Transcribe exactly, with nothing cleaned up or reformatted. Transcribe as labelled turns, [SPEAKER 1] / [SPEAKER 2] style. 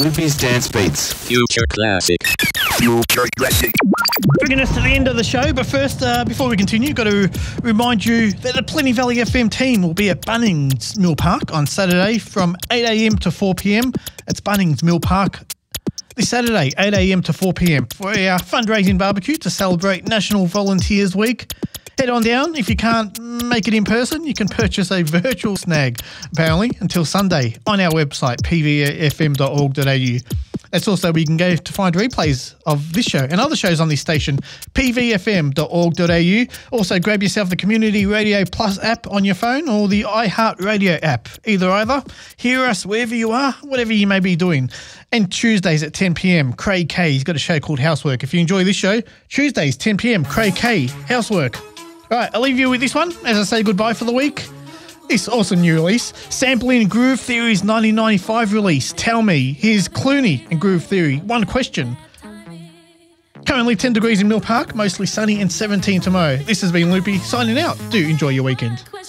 [SPEAKER 1] Loopy's Dance Beats.
[SPEAKER 2] Future Classic.
[SPEAKER 3] Future Classic.
[SPEAKER 4] Bringing us to the end of the show, but first, uh, before we continue, got to remind you that the Plenty Valley F M team will be at Bunnings Mill Park on Saturday from eight a.m. to four p.m. It's Bunnings Mill Park this Saturday, eight a.m. to four p.m. for our fundraising barbecue to celebrate National Volunteers Week. Head on down. If you can't make it in person, you can purchase a virtual snag, apparently, until Sunday on our website, p v f m dot org dot a u. That's also where you can go to find replays of this show and other shows on this station, p v f m dot org dot a u. Also, grab yourself the Community Radio Plus app on your phone or the iHeartRadio app, either either. Hear us wherever you are, whatever you may be doing. And Tuesdays at ten p.m, Craig K, he's got a show called Housework. If you enjoy this show, Tuesdays, ten p.m, Craig K, Housework. All right, I'll leave you with this one as I say goodbye for the week. This awesome new release, sampling Groove Theory's nineteen ninety-five release, Tell Me. Here's Clooney and Groove Theory. One question. Currently ten degrees in Mill Park, mostly sunny and seventeen tomorrow. This has been Loopy signing out. Do enjoy your weekend.